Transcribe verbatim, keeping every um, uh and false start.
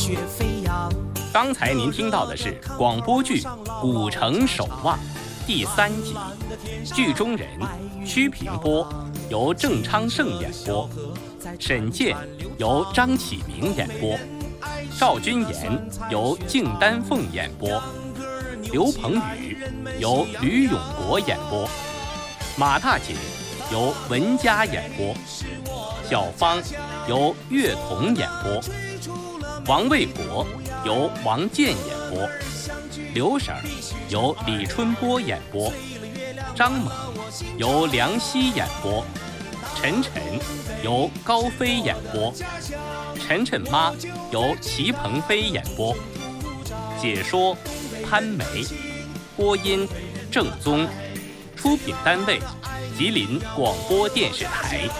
雪飞扬。 刚才您听到的是广播剧《古城守望》第三集，剧中人屈平波由郑昌盛演播，沈健由张启明演播，赵君妍由敬丹凤演播，刘鹏宇由吕永国演播，马大姐由文佳演播，小芳由岳彤演播，王卫国由王健演播，刘婶由李春波演播，张猛由梁希演播，晨晨由高飞演播，晨晨妈由齐鹏飞演播，解说潘梅，播音郑宗，出品单位吉林广播电视台。